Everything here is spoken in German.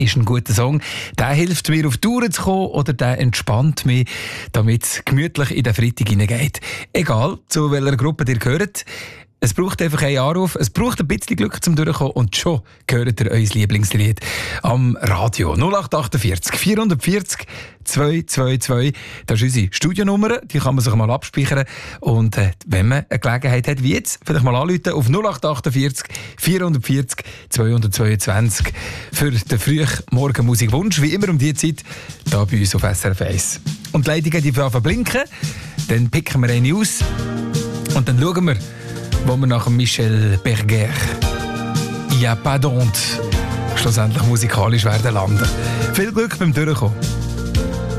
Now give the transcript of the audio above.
ist ein guter Song. Der hilft mir, auf die Tour zu kommen oder der entspannt mich, damit es gemütlich in den Freitag hineingeht. Egal, zu welcher Gruppe ihr gehört. Es braucht einfach einen Anruf, es braucht ein bisschen Glück zum Durchkommen und schon hört ihr euer Lieblingslied am Radio. 0848 440 222. Das ist unsere Studionummer, die kann man sich mal abspeichern. Und wenn man eine Gelegenheit hat, wie jetzt, vielleicht mal anrufen auf 0848 440 222 für den frühen Morgenmusikwunsch, wie immer um diese Zeit, hier bei uns auf SRF 1. Und die Leitungen, die blinken, dann picken wir eine aus und dann schauen wir, wo wir nach Michel Berger «Y a pas d'honte» schlussendlich musikalisch werden landen. Viel Glück beim Durchkommen.